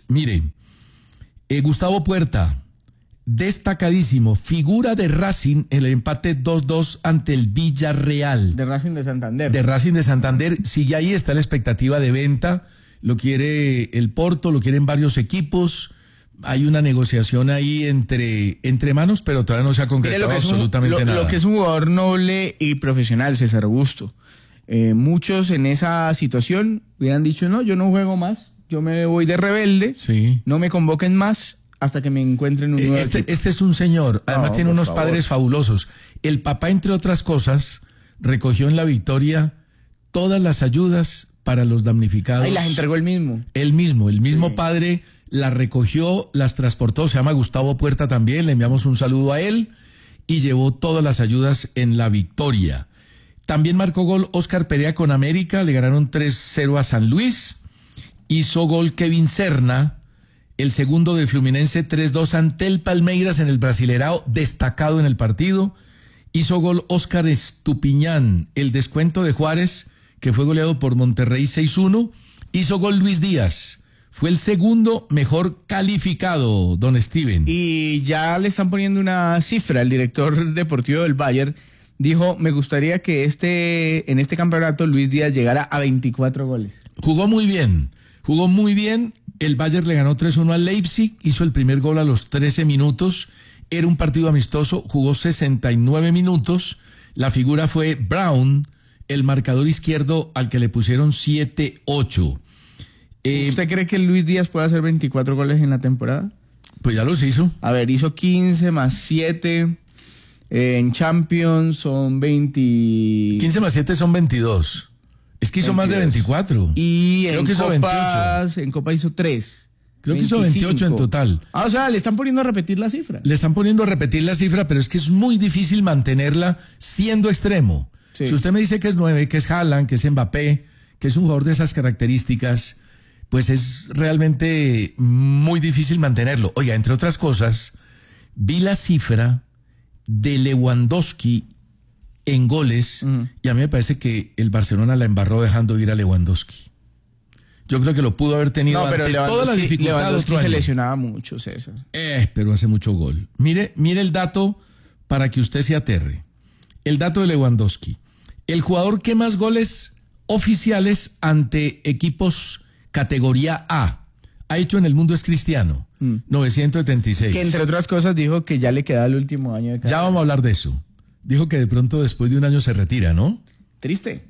Mire, Gustavo Puerta, destacadísimo, figura de Racing en el empate 2-2 ante el Villarreal. De Racing de Santander. De Racing de Santander, sigue ahí, está la expectativa de venta, lo quiere el Porto, lo quieren varios equipos. Hay una negociación ahí entre manos, pero todavía no se ha concretado absolutamente nada. Lo que es un jugador noble y profesional, César Augusto. Muchos en esa situación hubieran dicho, no, yo no juego más, yo me voy de rebelde, sí. No me convoquen más hasta que me encuentren un nuevo equipo. Este es un señor, además tiene unos padres fabulosos. El papá, entre otras cosas, recogió en la victoria todas las ayudas para los damnificados. Y las entregó él mismo. El mismo padre las recogió, las transportó, se llama Gustavo Puerta también, le enviamos un saludo a él, y llevó todas las ayudas en la victoria. También marcó gol Óscar Perea con América, le ganaron 3-0 a San Luis, hizo gol Kevin Serna, el segundo del Fluminense 3-2 ante el Palmeiras en el Brasileirao, destacado en el partido, hizo gol Óscar Estupiñán, el descuento de Juárez, que fue goleado por Monterrey 6-1, hizo gol Luis Díaz, fue el segundo mejor calificado, don Steven. Y ya le están poniendo una cifra, el director deportivo del Bayern dijo, me gustaría que en este campeonato Luis Díaz llegara a 24 goles. Jugó muy bien, el Bayern le ganó 3-1 al Leipzig, hizo el primer gol a los 13 minutos, era un partido amistoso, jugó 69 minutos, la figura fue Brown, el marcador izquierdo al que le pusieron 7-8. ¿Usted cree que Luis Díaz puede hacer 24 goles en la temporada? Pues ya los hizo. A ver, hizo 15 más 7, en Champions son 20... 15 más 7 son 22. Es que hizo 22. Más de 24. Y creo que hizo 28. En Copa hizo 3. Creo 25. Que hizo 28 en total. O sea, le están poniendo a repetir la cifra. Le están poniendo a repetir la cifra, pero es que es muy difícil mantenerla siendo extremo. Sí. Si usted me dice que es 9, que es Haaland, que es Mbappé, que es un jugador de esas características, pues es realmente muy difícil mantenerlo. Oiga, entre otras cosas, vi la cifra de Lewandowski en goles, y a mí me parece que el Barcelona la embarró dejando ir a Lewandowski. Yo creo que lo pudo haber tenido ante todas las dificultades. Lewandowski se lesionaba mucho, César. Pero hace mucho gol. Mire el dato para que usted se aterre. El dato de Lewandowski. El jugador que más goles oficiales ante equipos categoría A ha hecho en el mundo es Cristiano, 976. Que entre otras cosas dijo que ya le queda el último año de carrera. Ya vamos a hablar de eso. Dijo que de pronto después de un año se retira, ¿no? Triste.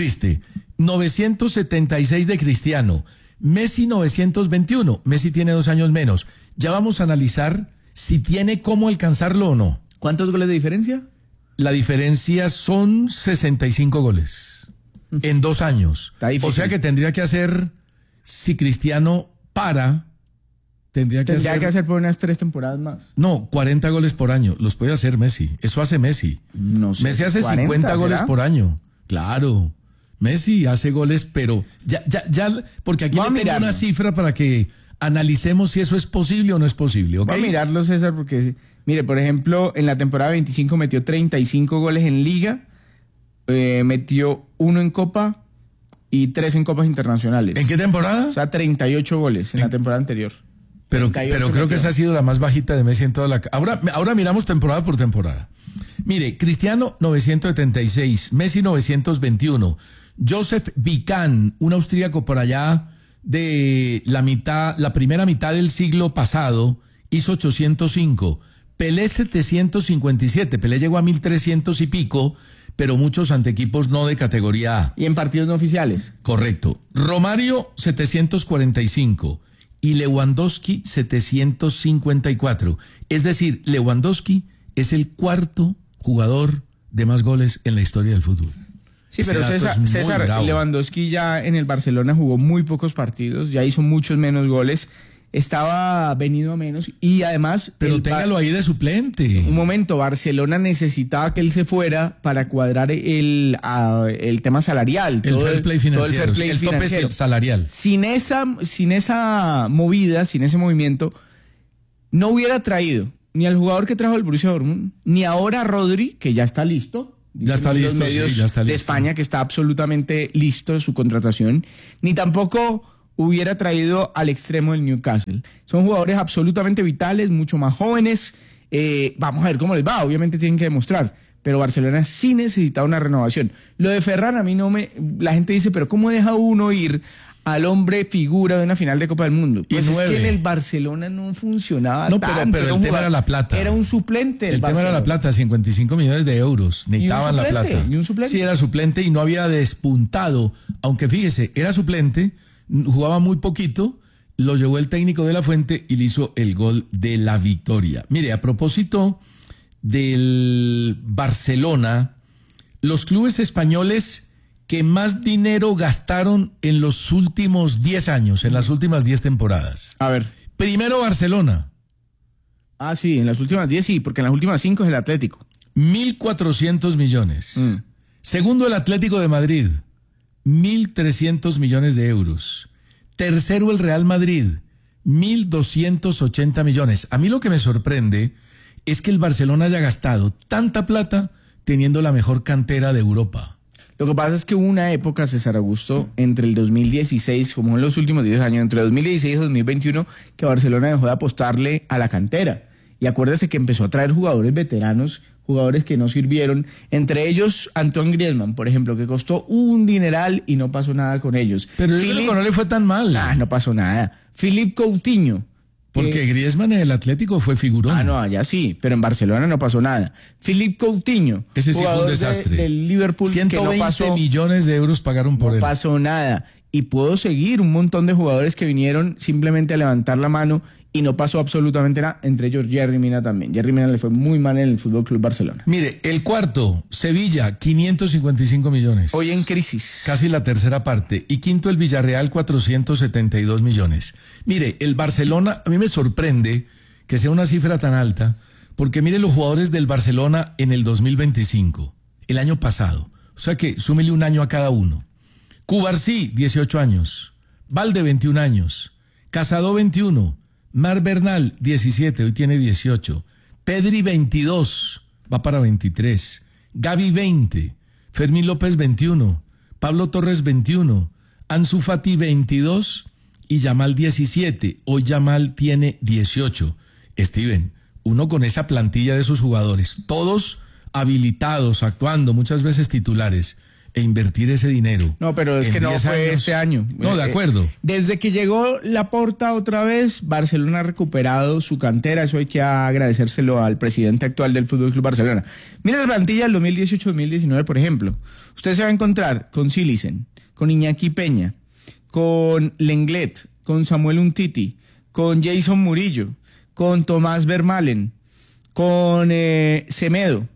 976 de Cristiano. Messi 921. Messi tiene 2 años menos. Ya vamos a analizar si tiene cómo alcanzarlo o no. ¿Cuántos goles de diferencia? La diferencia son 65 goles en 2 años. O sea que tendría que hacer, si Cristiano tendría que hacer por unas 3 temporadas más. No, 40 goles por año. Los puede hacer Messi. Eso hace Messi. No sé. Messi hace 50 goles por año. Claro. Messi hace goles, pero ya, porque aquí le tengo una cifra para que analicemos si eso es posible o no es posible, ¿ok? Voy a mirarlo, César, porque, mire, por ejemplo, en la temporada 25 metió 35 goles en Liga, metió 1 en Copa y 3 en Copas internacionales. ¿En qué temporada? O sea, 38 goles en la temporada anterior. Pero creo que esa ha sido la más bajita de Messi en toda la... Ahora miramos temporada por temporada. Mire, Cristiano 976, Messi 921, Joseph Vican, un austríaco por allá de la primera mitad del siglo pasado, hizo 805, Pelé 757, Pelé llegó a 1300 y pico, pero muchos ante equipos no de categoría A. ¿Y en partidos no oficiales? Correcto. Romario 745 y Lewandowski 754. Es decir, Lewandowski es el 4º jugador de más goles en la historia del fútbol. Sí, pero César Lewandowski ya en el Barcelona jugó muy pocos partidos, ya hizo muchos menos goles, estaba venido a menos y además... Pero téngalo ahí de suplente. Un momento, Barcelona necesitaba que él se fuera para cuadrar el tema salarial. El fair play financiero, el tope salarial. Sin esa movida, sin ese movimiento, no hubiera traído ni al jugador que trajo el Borussia Dortmund, ni ahora a Rodri, que ya está listo. Ya está listo, de España, que está absolutamente listo de su contratación, ni tampoco hubiera traído al extremo del Newcastle. Son jugadores absolutamente vitales, mucho más jóvenes. Vamos a ver cómo les va, obviamente tienen que demostrar. Pero Barcelona sí necesita una renovación. Lo de Ferran a mí no me... La gente dice, pero ¿cómo deja uno ir al hombre figura de una final de Copa del Mundo? Pues es que en el Barcelona no funcionaba tanto. Pero el tema era la plata. Era un suplente. El tema era la plata, 55 millones de euros. Necesitaban la plata. ¿Y un suplente? Sí, era suplente y no había despuntado. Aunque fíjese, era suplente, jugaba muy poquito, lo llevó el técnico de La Fuente y le hizo el gol de la victoria. Mire, a propósito del Barcelona, los clubes españoles que más dinero gastaron en los últimos 10 años, en las últimas 10 temporadas. A ver. Primero Barcelona. Ah, sí, en las últimas 10 sí, porque en las últimas 5 es el Atlético. 1.400 millones. Segundo el Atlético de Madrid, 1.300 millones de euros. Tercero el Real Madrid, 1.280 millones. A mí lo que me sorprende es que el Barcelona haya gastado tanta plata teniendo la mejor cantera de Europa. Lo que pasa es que hubo una época, César Augusto, entre el 2016, como en los últimos 10 años, entre 2016 y 2021, que Barcelona dejó de apostarle a la cantera. Y acuérdese que empezó a traer jugadores veteranos, jugadores que no sirvieron, entre ellos Antoine Griezmann, por ejemplo, que costó un dineral y no pasó nada con ellos. Pero yo creo que no le fue tan mal. No pasó nada. Philippe Coutinho. Porque Griezmann en el Atlético fue figurón. No, allá sí, pero en Barcelona no pasó nada. Philippe Coutinho, ese sí fue un desastre. Del Liverpool, 120 que no pasó, millones de euros pagaron por él. No pasó nada. Y puedo seguir un montón de jugadores que vinieron simplemente a levantar la mano y no pasó absolutamente nada, entre ellos Yerry Mina también. Yerry Mina le fue muy mal en el Fútbol Club Barcelona. Mire, el cuarto, Sevilla, 555 millones. Hoy en crisis. Casi la tercera parte. Y quinto, el Villarreal, 472 millones. Mire, el Barcelona, a mí me sorprende que sea una cifra tan alta, porque mire los jugadores del Barcelona en el 2025, el año pasado. O sea que súmele un año a cada uno. Cubarsí, 18 años. Valde, 21 años. Casado, 21. Mar Bernal, 17, hoy tiene 18. Pedri, 22, va para 23. Gavi, 20. Fermín López, 21. Pablo Torres, 21. Ansu Fati, 22. Y Yamal, 17. Hoy Yamal tiene 18. Steven, uno con esa plantilla de esos jugadores, todos habilitados, actuando, muchas veces titulares, e invertir ese dinero. No, pero es que no fue este año. No, de acuerdo. Desde que llegó Laporta otra vez, Barcelona ha recuperado su cantera. Eso hay que agradecérselo al presidente actual del Fútbol Club Barcelona. Mira la plantilla del 2018-2019, por ejemplo. Usted se va a encontrar con Silicen, con Iñaki Peña, con Lenglet, con Samuel Umtiti, con Jason Murillo, con Tomás Vermaelen, con Semedo,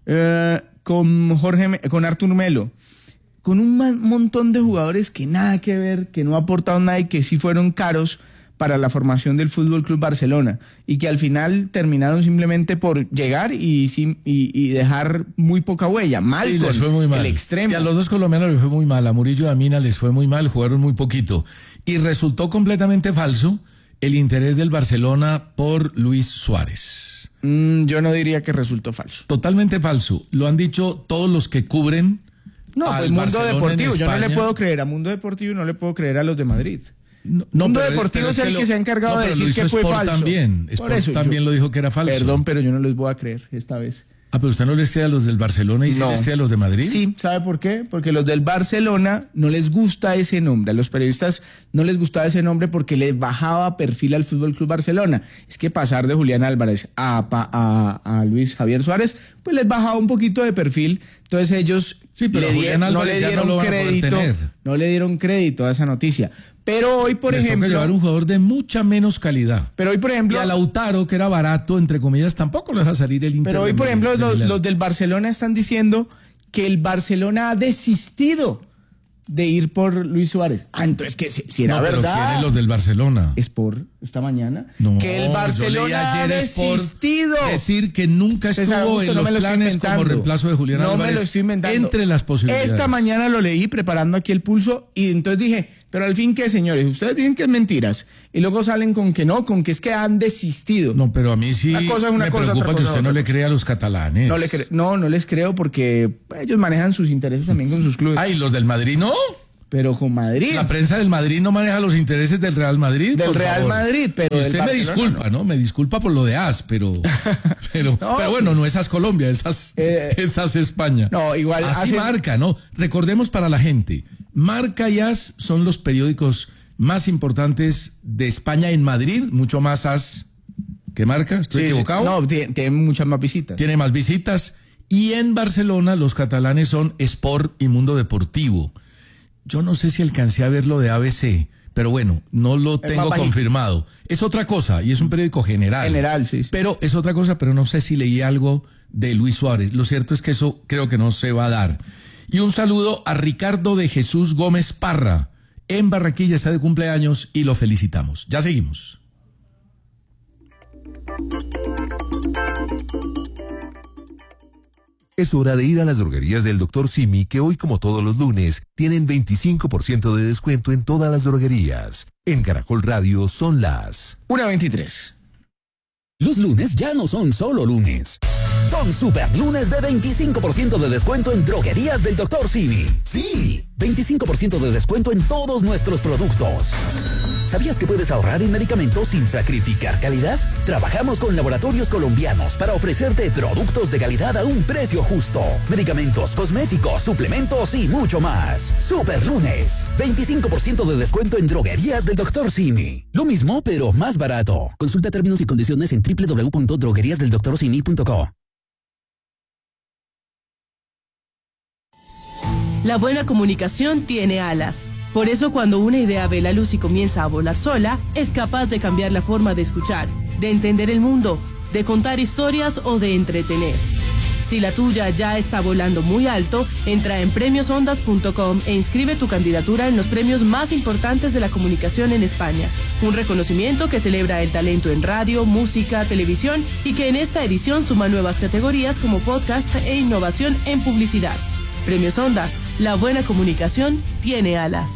con Artur Melo, con un montón de jugadores que nada que ver, que no aportaron nada y que sí fueron caros para la formación del Fútbol Club Barcelona y que al final terminaron simplemente por llegar y dejar muy poca huella. Mal, sí, les fue muy mal. El extremo. Y a los dos colombianos les fue muy mal, a Murillo y a Mina les fue muy mal, jugaron muy poquito. Y resultó completamente falso el interés del Barcelona por Luis Suárez. Yo no diría que resultó falso. Totalmente falso. Lo han dicho todos los que cubren. No, pues Mundo Deportivo. Yo no le puedo creer a Mundo Deportivo y no le puedo creer a los de Madrid. Mundo Deportivo es el que se ha encargado de decir que fue falso. También. Sport también lo dijo que era falso. Perdón, pero yo no les voy a creer esta vez. Pero usted no les cree a los del Barcelona y sí les cree a los de Madrid. Sí, ¿sabe por qué? Porque los del Barcelona no les gusta ese nombre. A los periodistas no les gustaba ese nombre porque les bajaba perfil al Fútbol Club Barcelona. Es que pasar de Julián Álvarez a Luis Javier Suárez, pues les bajaba un poquito de perfil. Entonces ellos no le dieron crédito a esa noticia. Pero hoy, por ejemplo, toca llevar un jugador de mucha menos calidad. Pero hoy, por ejemplo, y a Lautaro, que era barato, entre comillas, tampoco lo deja salir el Inter. Pero hoy, por ejemplo, los del Barcelona están diciendo que el Barcelona ha desistido de ir por Luis Suárez. Entonces que si era verdad. ¿Quién es los del Barcelona? Sport esta mañana. No, que el Barcelona ha desistido. Decir que nunca estuvo en los planes como reemplazo de Julián Álvarez. No me lo estoy inventando. Entre las posibilidades. Esta mañana lo leí preparando aquí el pulso y entonces dije, pero al fin ¿qué, señores? Ustedes dicen que es mentiras y luego salen con que no, con que es que han desistido. No, pero a mí sí me preocupa que usted no le crea a los catalanes. No les creo porque ellos manejan sus intereses también con sus clubes. ¿Y los del Madrid no? pero con Madrid. La prensa del Madrid no maneja los intereses del Real Madrid. Del por Real favor. Madrid, pero Y del usted me Barcelona disculpa, ¿no? Me disculpa por lo de AS, pero bueno, no esas Colombia, esas España. No, igual así Marca, ¿no? Recordemos para la gente, Marca y AS son los periódicos más importantes de España en Madrid, mucho más AS que Marca, ¿estoy equivocado? No, tiene muchas más visitas. Tiene más visitas. Y en Barcelona los catalanes son Sport y Mundo Deportivo. Yo no sé si alcancé a ver lo de ABC, pero bueno, no lo tengo confirmado. Es otra cosa, y es un periódico general. General, sí. Pero es otra cosa, pero no sé si leí algo de Luis Suárez. Lo cierto es que eso creo que no se va a dar. Y un saludo a Ricardo de Jesús Gómez Parra. En Barranquilla está de cumpleaños y lo felicitamos. Ya seguimos. Es hora de ir a las droguerías del Dr. Simi, que hoy, como todos los lunes, tienen 25% de descuento en todas las droguerías. En Caracol Radio son las 1:23. Los lunes ya no son solo lunes. Son super lunes de 25% de descuento en droguerías del Dr. Simi. Sí, 25% de descuento en todos nuestros productos. ¿Sabías que puedes ahorrar en medicamentos sin sacrificar calidad? Trabajamos con laboratorios colombianos para ofrecerte productos de calidad a un precio justo. Medicamentos, cosméticos, suplementos y mucho más. Super lunes, 25% de descuento en droguerías del Dr. Simi. Lo mismo, pero más barato. Consulta términos y condiciones en www.drogueriasdeldoctorsimi.co. La buena comunicación tiene alas. Por eso cuando una idea ve la luz y comienza a volar sola, es capaz de cambiar la forma de escuchar, de entender el mundo, de contar historias o de entretener. Si la tuya ya está volando muy alto, entra en premiosondas.com e inscribe tu candidatura en los premios más importantes de la comunicación en España. Un reconocimiento que celebra el talento en radio, música, televisión y que en esta edición suma nuevas categorías como podcast e innovación en publicidad. Premios Ondas, la buena comunicación tiene alas.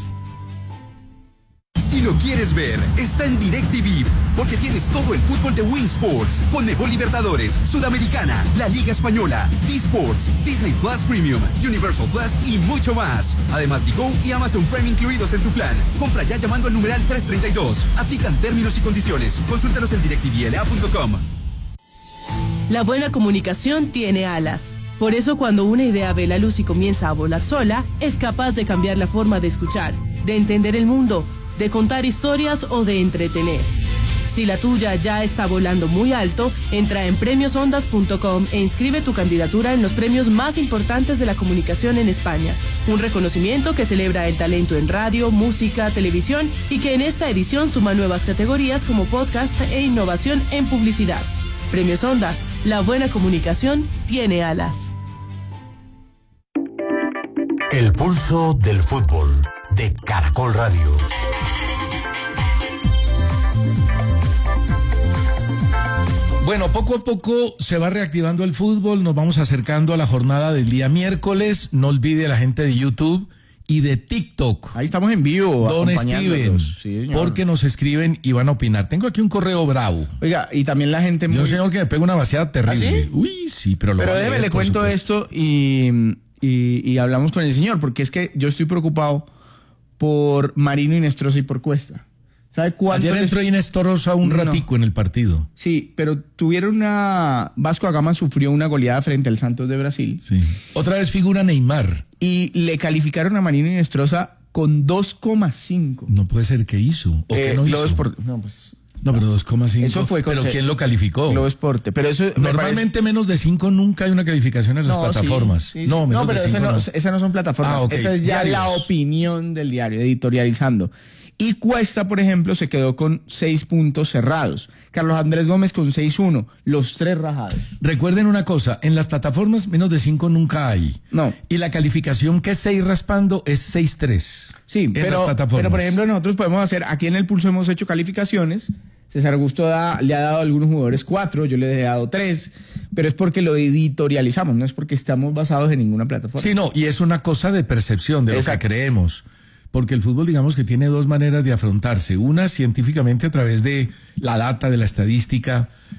Si lo quieres ver, está en DirecTV, porque tienes todo el fútbol de Win Sports, Conmebol Libertadores, Sudamericana, la Liga Española, D-Sports, Disney Plus Premium, Universal Plus y mucho más. Además, Bigo y Amazon Prime incluidos en tu plan. Compra ya llamando al numeral 332. Aplican términos y condiciones. Consúltanos en directvla.com. La buena comunicación tiene alas. Por eso cuando una idea ve la luz y comienza a volar sola, es capaz de cambiar la forma de escuchar, de entender el mundo, de contar historias o de entretener. Si la tuya ya está volando muy alto, entra en premiosondas.com e inscribe tu candidatura en los premios más importantes de la comunicación en España. Un reconocimiento que celebra el talento en radio, música, televisión y que en esta edición suma nuevas categorías como podcast e innovación en publicidad. Premios Ondas, la buena comunicación tiene alas. El pulso del fútbol de Caracol Radio. Bueno, poco a poco se va reactivando el fútbol, nos vamos acercando a la jornada del día miércoles. No olvide a la gente de YouTube y de TikTok. Ahí estamos en vivo. Don Steven, sí, porque nos escriben y van a opinar. Tengo aquí un correo bravo. Oiga, y también la gente muy... Yo señor que me pega una vaciada terrible. ¿Ah, sí? Uy, sí, pero déjeme le cuento supuesto. Esto y hablamos con el señor, porque es que yo estoy preocupado por Marino Inestrosa y por Cuesta. ¿Sabe cuánto? Ayer entró Inestrosa un ratico en el partido. Sí, pero tuvieron Vasco da Gama sufrió una goleada frente al Santos de Brasil. Sí. Otra vez figura Neymar. Y le calificaron a Marino Inestrosa con 2,5. No puede ser que hizo. ¿O que no hizo? No, pero 2,5. Eso fue ¿Pero quién lo calificó? Globo Esporte. Pero eso normalmente menos de 5 nunca hay una calificación en las plataformas. Sí. No, pero esas no son plataformas. Okay. Esa es ya la opinión del diario, editorializando. Y Cuesta, por ejemplo, se quedó con 6 puntos cerrados. Carlos Andrés Gómez con 6-1, los 3 rajados. Recuerden una cosa, en las plataformas menos de 5 nunca hay. No. Y la calificación que es 6 raspando es 6-3. Sí, pero por ejemplo nosotros podemos hacer, aquí en El Pulso hemos hecho calificaciones. César Augusto le ha dado a algunos jugadores 4, yo le he dado 3, pero es porque lo editorializamos, no es porque estamos basados en ninguna plataforma. Sí, no, y es una cosa de percepción, de Exacto. Lo que creemos. Porque el fútbol, digamos que tiene 2 maneras de afrontarse. Una, científicamente, a través de la data, de la estadística,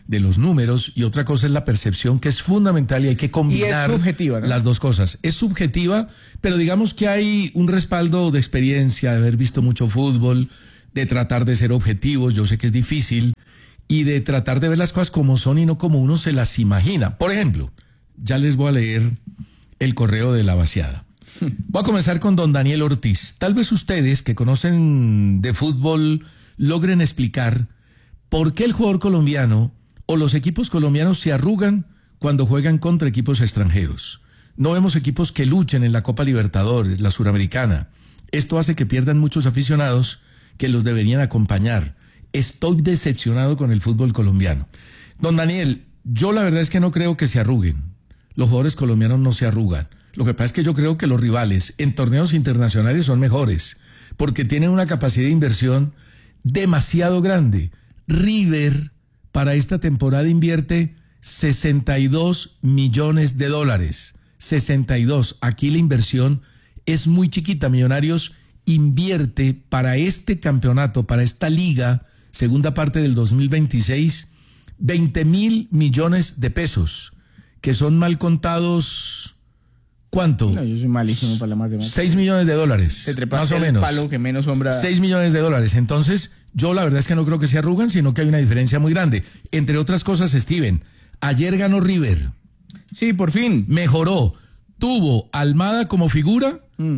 de los números, y otra cosa es la percepción, que es fundamental y hay que combinar y es subjetiva, ¿no? las dos cosas. Es subjetiva, pero digamos que hay un respaldo de experiencia, de haber visto mucho fútbol, de tratar de ser objetivos, yo sé que es difícil, y de tratar de ver las cosas como son y no como uno se las imagina. Por ejemplo, ya les voy a leer el correo de la vaciada. Voy a comenzar con don Daniel Ortiz. Tal vez ustedes que conocen de fútbol logren explicar por qué el jugador colombiano o los equipos colombianos se arrugan cuando juegan contra equipos extranjeros. No vemos equipos que luchen en la Copa Libertadores, la Suramericana. Esto hace que pierdan muchos aficionados que los deberían acompañar. Estoy decepcionado con el fútbol colombiano. Don Daniel, yo la verdad es que no creo que se arruguen. Los jugadores colombianos no se arrugan. Lo que pasa es que yo creo que los rivales en torneos internacionales son mejores, porque tienen una capacidad de inversión demasiado grande. River para esta temporada invierte 62 millones de dólares. 62. Aquí la inversión es muy chiquita. Millonarios invierte para este campeonato, para esta liga, segunda parte del 2026, 20.000 millones de pesos, que son mal contados... ¿Cuánto? No, yo soy malísimo para la matemática. 6 millones de dólares, más o menos. Palo que menos sombra. 6 millones de dólares. Entonces, yo la verdad es que no creo que se arrugan, sino que hay una diferencia muy grande. Entre otras cosas, Steven, ayer ganó River. Sí, por fin. Mejoró. Tuvo a Almada como figura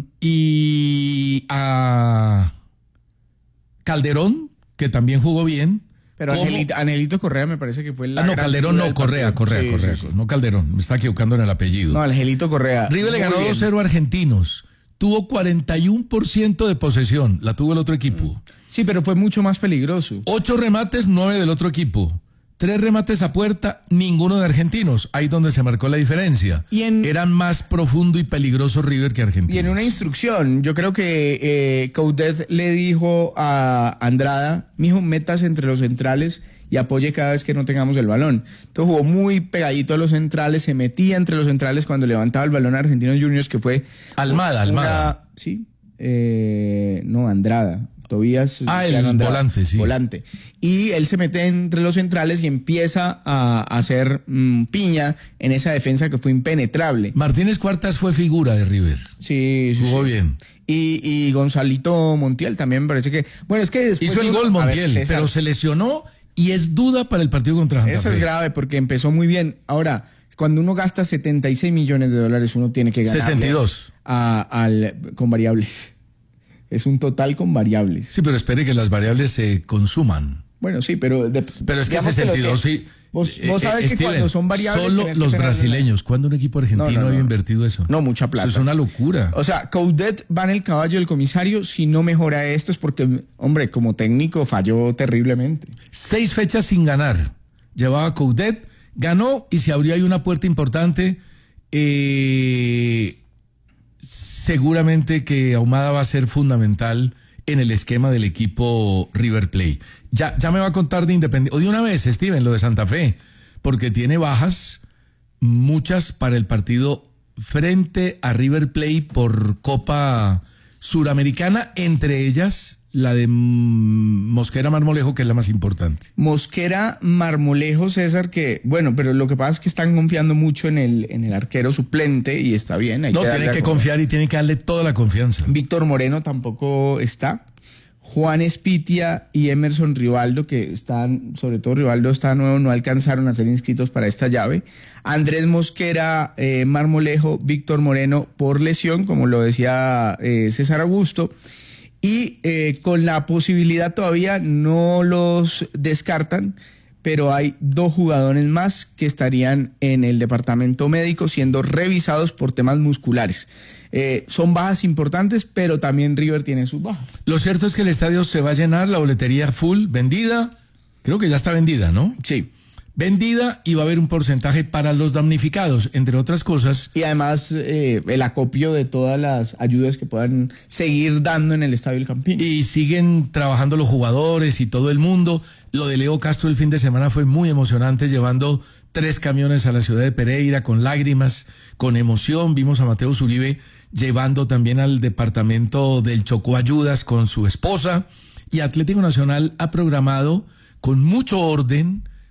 y a Calderón, que también jugó bien. Pero Angelito Correa me parece que fue la... no, Calderón no, Correa. Sí. No Calderón, me está equivocando en el apellido. No, Angelito Correa. River le ganó 2-0 a Argentinos. Tuvo 41% de posesión, la tuvo el otro equipo. Sí, pero fue mucho más peligroso. 8 remates, 9 del otro equipo. 3 remates a puerta, ninguno de argentinos. Ahí donde se marcó la diferencia. Eran más profundo y peligroso River que Argentinos. Y en una instrucción, yo creo que Coudet le dijo a Andrada, mijo, métase entre los centrales y apoye cada vez que no tengamos el balón. Entonces jugó muy pegadito a los centrales, se metía entre los centrales cuando levantaba el balón a Argentinos Juniors, que fue... Almada. Sí, no, Andrada. Tobías el volante, sí. Volante. Y él se mete entre los centrales y empieza a hacer piña en esa defensa que fue impenetrable. Martínez Cuartas fue figura de River. Sí. Jugó bien. Y Gonzalito Montiel también me parece que... Bueno, es que después... Hizo el gol Montiel, pero se lesionó y es duda para el partido contra Santa Fe. Eso es grave porque empezó muy bien. Ahora, cuando uno gasta 76 millones de dólares, uno tiene que ganar 62 con variables. Es un total con variables. Sí, pero espere que las variables se consuman. Bueno, sí, pero es que 62, sí. Vos sabes que cuando son variables... Solo los brasileños. ¿Cuándo un equipo argentino había invertido eso? No, mucha plata. Eso es una locura. O sea, Coudet va en el caballo del comisario. Si no mejora esto es porque, hombre, como técnico falló terriblemente. 6 fechas sin ganar. Llevaba Coudet, ganó y se abrió ahí una puerta importante. Seguramente que Ahumada va a ser fundamental en el esquema del equipo River Plate. Ya me va a contar de Independiente. O de una vez, Steven, lo de Santa Fe, porque tiene bajas, muchas para el partido frente a River Plate por Copa Suramericana, entre ellas la de Mosquera Marmolejo, que es la más importante. Mosquera Marmolejo, César, que bueno, pero lo que pasa es que están confiando mucho en el arquero suplente y está bien. Tienen que confiar y tienen que darle toda la confianza. Víctor Moreno tampoco está. Juan Espitia y Emerson Rivaldo, que están, sobre todo Rivaldo está nuevo, no alcanzaron a ser inscritos para esta llave. Andrés Mosquera, Marmolejo, Víctor Moreno por lesión, como lo decía César Augusto. Y con la posibilidad todavía no los descartan, pero hay 2 jugadores más que estarían en el departamento médico siendo revisados por temas musculares. Son bajas importantes, pero también River tiene sus bajas. Lo cierto es que el estadio se va a llenar, la boletería full, vendida, creo que ya está vendida, ¿no? Sí. Vendida y va a haber un porcentaje para los damnificados, entre otras cosas. Y además el acopio de todas las ayudas que puedan seguir dando en el Estadio El Campín. Y siguen trabajando los jugadores y todo el mundo. Lo de Leo Castro el fin de semana fue muy emocionante, llevando 3 camiones a la ciudad de Pereira con lágrimas, con emoción. Vimos a Mateo Zuribe llevando también al departamento del Chocó ayudas con su esposa. Y Atlético Nacional ha programado con mucho orden,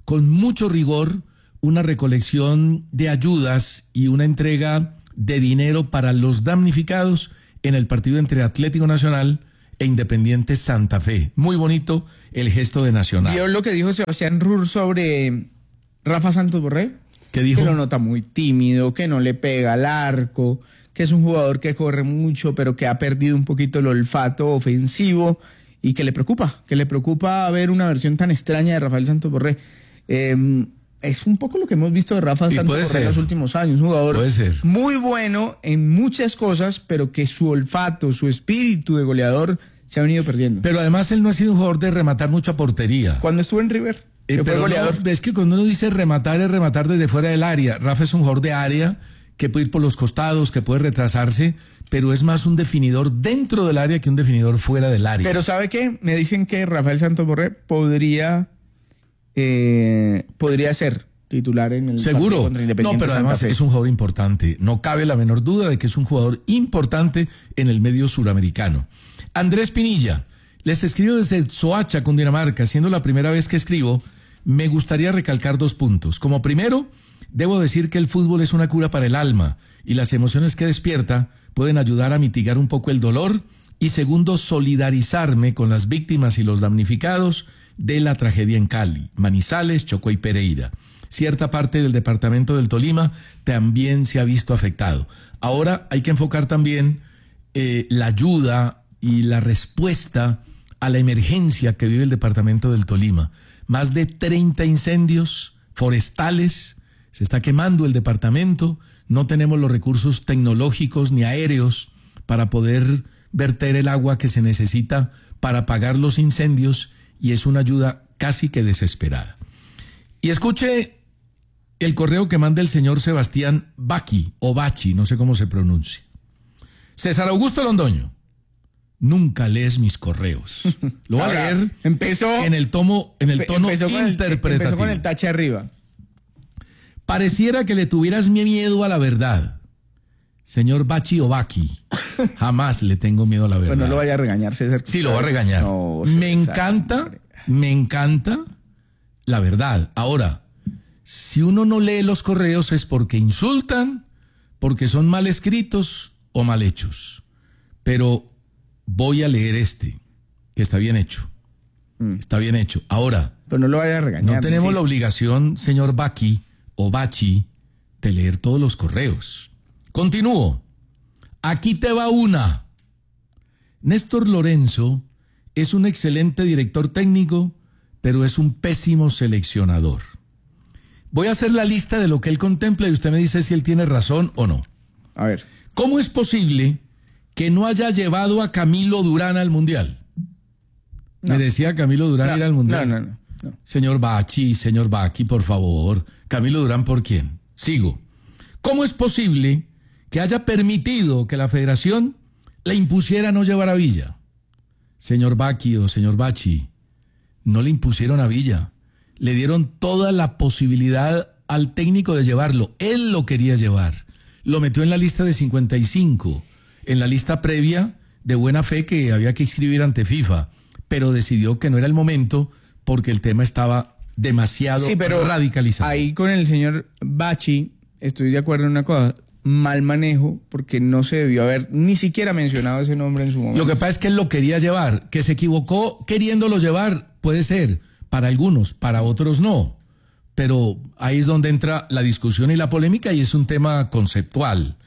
con mucho rigor una recolección de ayudas y una entrega de dinero para los damnificados en el partido entre Atlético Nacional e Independiente Santa Fe. Muy bonito el gesto de Nacional. ¿Vio lo que dijo Sebastián Rur sobre Rafa Santos Borré? ¿Qué dijo? Que lo nota muy tímido, que no le pega al arco, que es un jugador que corre mucho, pero que ha perdido un poquito el olfato ofensivo y que le preocupa ver una versión tan extraña de Rafael Santos Borré. Es un poco lo que hemos visto de Rafa Santos Borré en los últimos años. Un jugador muy bueno en muchas cosas, pero que su olfato, su espíritu de goleador se ha venido perdiendo. Pero además él no ha sido un jugador de rematar mucha portería. Cuando estuvo en River, pero fue goleador. No, es que cuando uno dice rematar, es rematar desde fuera del área. Rafa es un jugador de área que puede ir por los costados, que puede retrasarse, pero es más un definidor dentro del área que un definidor fuera del área. Pero ¿sabe qué? Me dicen que Rafael Santos Borré podría ser titular en el seguro contra Independiente. No, pero además es un jugador importante. No cabe la menor duda de que es un jugador importante en el medio suramericano. Andrés Pinilla, les escribo desde Soacha, Cundinamarca. Siendo la primera vez que escribo, me gustaría recalcar 2 puntos. Como primero, debo decir que el fútbol es una cura para el alma y las emociones que despierta pueden ayudar a mitigar un poco el dolor. Y segundo, solidarizarme con las víctimas y los damnificados de la tragedia en Cali, Manizales, Chocó y Pereira. Cierta parte del departamento del Tolima también se ha visto afectado. Ahora hay que enfocar también la ayuda y la respuesta a la emergencia que vive el departamento del Tolima. Más de 30 incendios forestales, se está quemando el departamento, no tenemos los recursos tecnológicos ni aéreos para poder verter el agua que se necesita para apagar los incendios y es una ayuda casi que desesperada. Y escuche el correo que manda el señor Sebastián Bacchi, o Bachi, no sé cómo se pronuncia. César Augusto Londoño, nunca lees mis correos. Lo voy a leer en el tono interpretativo. Empezó con el tache arriba. Pareciera que le tuvieras miedo a la verdad. Señor Bacchi o Bacchi, jamás le tengo miedo a la verdad. Pues no lo vaya a regañar, César. Sí, lo va a regañar. No, me encanta la verdad. Ahora, si uno no lee los correos es porque insultan, porque son mal escritos o mal hechos. Pero voy a leer que está bien hecho. Está bien hecho. Ahora, pero no lo vaya a regañar. No tenemos la obligación, señor Bacchi o Bachi, de leer todos los correos. Continúo. Aquí te va una. Néstor Lorenzo es un excelente director técnico, pero es un pésimo seleccionador. Voy a hacer la lista de lo que él contempla y usted me dice si él tiene razón o no. A ver. ¿Cómo es posible que no haya llevado a Camilo Durán al Mundial? No. ¿Merecía Camilo Durán ir al Mundial? No. Señor Bacchi, por favor. Camilo Durán, ¿por quién? Sigo. ¿Cómo es posible que haya permitido que la federación le impusiera no llevar a Villa? Señor Bacchi o señor Bacchi, no le impusieron a Villa. Le dieron toda la posibilidad al técnico de llevarlo. Él lo quería llevar. Lo metió en la lista de 55, en la lista previa de buena fe que había que inscribir ante FIFA, pero decidió que no era el momento porque el tema estaba demasiado radicalizado. Ahí con el señor Bacchi estoy de acuerdo en una cosa, mal manejo, porque no se debió haber ni siquiera mencionado ese nombre en su momento. Lo que pasa es que él lo quería llevar, que se equivocó queriéndolo llevar, puede ser, para algunos, para otros no. Pero ahí es donde entra la discusión y la polémica y es un tema conceptual.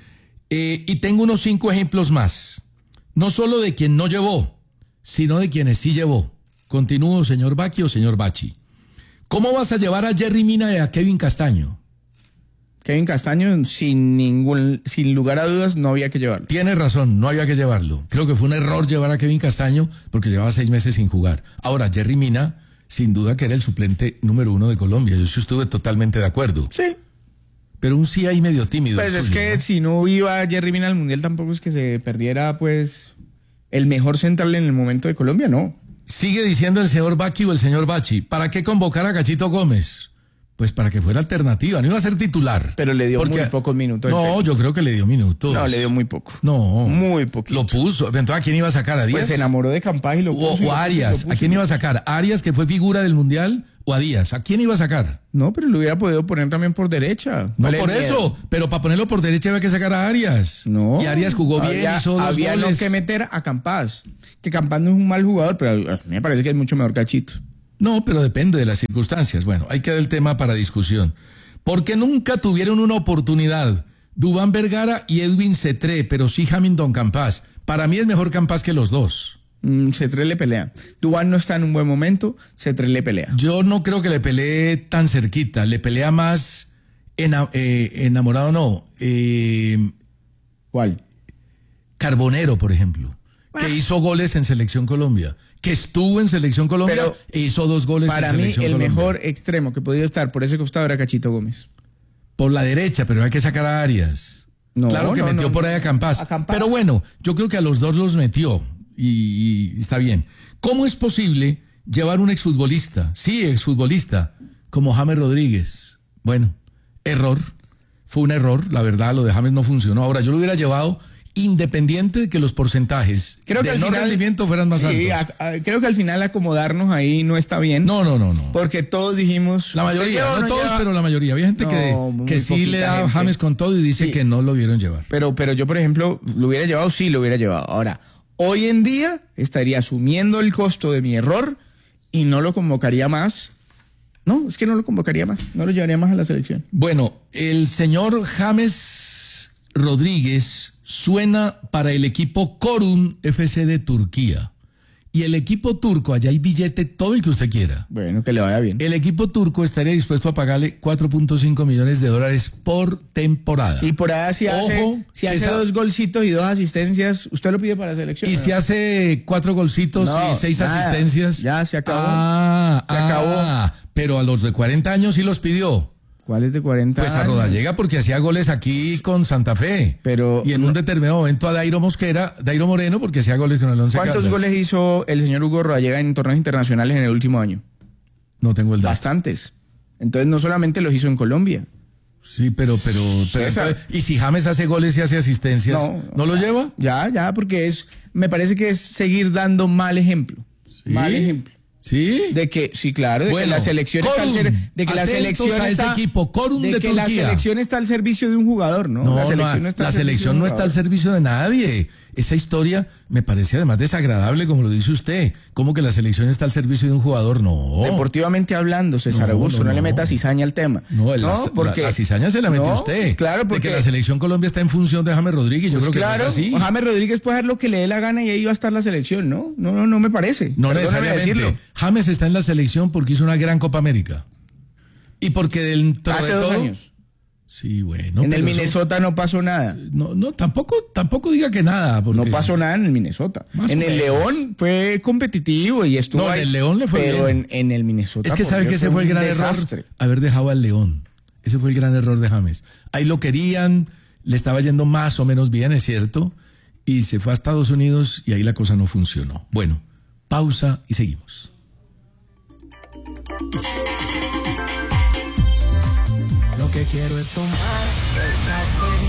Y tengo unos 5 ejemplos más, no solo de quien no llevó, sino de quienes sí llevó. Continúo, señor Bacchi o señor Bacchi. ¿Cómo vas a llevar a Jerry Mina y a Kevin Castaño? Kevin Castaño, sin lugar a dudas, no había que llevarlo. Tiene razón, no había que llevarlo. Creo que fue un error llevar a Kevin Castaño porque llevaba 6 meses sin jugar. Ahora, Jerry Mina, sin duda que era el suplente número 1 de Colombia. Yo sí estuve totalmente de acuerdo. Sí. Pero un sí ahí medio tímido. Pues es que si no iba Jerry Mina al Mundial tampoco es que se perdiera, pues, el mejor central en el momento de Colombia, no. Sigue diciendo el señor Bacchi o el señor Bacchi, ¿para qué convocar a Gachito Gómez? Pues para que fuera alternativa, no iba a ser titular. Pero le dio muy pocos minutos. No, yo creo que le dio minutos. No, le dio muy poco. No. Muy poquito. Lo puso. Entonces, ¿a quién iba a sacar? ¿A Díaz? Pues se enamoró de Campas y lo puso. O Arias. ¿A quién iba a sacar? ¿A Arias, que fue figura del Mundial? ¿O a Díaz? ¿A quién iba a sacar? No, pero lo hubiera podido poner también por derecha. No por eso, pero para ponerlo por derecha había que sacar a Arias. No. Y Arias jugó bien, hizo 2 había goles. que meter a Campas. Que Campas no es un mal jugador, pero a mí me parece que es mucho mejor que Chito. No, pero depende de las circunstancias. Bueno, ahí queda el tema para discusión. Porque nunca tuvieron una oportunidad. Duván Vergara y Edwin Cetré, pero sí Hamilton Campas. Para mí es mejor Campas que los dos. Cetré le pelea. Duván no está en un buen momento, Cetré le pelea. Yo no creo que le pelee tan cerquita. Le pelea más enamorado, no. ¿Cuál? Carbonero, por ejemplo. Que hizo goles en Selección Colombia, que estuvo en Selección Colombia Pero e hizo 2 goles en Selección Colombia. Para mí el mejor extremo que podía estar por ese costado era Cachito Gómez. Por la derecha, pero hay que sacar a Arias. No, claro que metió por ahí a Campas. Pero bueno, yo creo que a los dos los metió y está bien. ¿Cómo es posible llevar un exfutbolista, como James Rodríguez? Bueno, error. Fue un error, la verdad, lo de James no funcionó. Ahora, yo lo hubiera llevado independiente de que los porcentajes de no rendimiento fueran más altos. Creo que al final acomodarnos ahí no está bien. No. Porque todos dijimos... La mayoría, no todos, pero la mayoría. Había gente que sí le da a James con todo y dice que no lo vieron llevar. Pero yo, por ejemplo, ¿lo hubiera llevado? Sí, lo hubiera llevado. Ahora, hoy en día estaría asumiendo el costo de mi error y no lo convocaría más. No, es que no lo convocaría más. No lo llevaría más a la selección. Bueno, el señor James Rodríguez suena para el equipo Çorum FC de Turquía. Y el equipo turco, allá hay billete todo el que usted quiera. Bueno, que le vaya bien. El equipo turco estaría dispuesto a pagarle $4.5 millones por temporada. Y por ahí si hace 2 golcitos y 2 asistencias, ¿usted lo pide para la selección? Y si hace 4 golcitos y 6 asistencias. Ya se acabó. Se acabó. Pero a los de 40 años sí los pidió. ¿Cuáles de 40 Pues a Rodallega porque hacía goles aquí con Santa Fe. Y en un determinado momento a Dairo Moreno porque hacía goles con el Once Caldas. ¿Cuántos goles hizo el señor Hugo Rodallega en torneos internacionales en el último año? No tengo el dato. Bastantes. Entonces no solamente los hizo en Colombia. Sí, pero entonces, ¿y si James hace goles y hace asistencias? ¿No lo lleva? Ya, porque me parece que es seguir dando mal ejemplo. ¿Sí? Mal ejemplo. ¿Sí? De que, sí, claro, de que la selección está al la selección está al servicio de un jugador, ¿no? La selección no está al servicio de nadie. Esa historia me parece además desagradable, como lo dice usted. ¿Cómo que la selección está al servicio de un jugador? No. Deportivamente hablando, César Augusto, no le meta cizaña al tema. Porque la cizaña se la mete usted. Claro, porque de que la selección Colombia está en función de James Rodríguez. Yo creo que no es así. James Rodríguez puede hacer lo que le dé la gana y ahí va a estar la selección, ¿no? No me parece. No necesariamente. James está en la selección porque hizo una gran Copa América. Y porque dentro de todo... 2 años. Sí, bueno. En el Minnesota no pasó nada. No, tampoco diga que nada. Porque... No pasó nada en el Minnesota. En el León fue competitivo y estuvo en el León le fue pero bien. En el Minnesota. Es que sabe que ese fue el gran error, haber dejado al León. Ese fue el gran error de James. Ahí lo querían, le estaba yendo más o menos bien, es cierto, y se fue a Estados Unidos y ahí la cosa no funcionó. Bueno, pausa y seguimos. Lo que quiero es tomar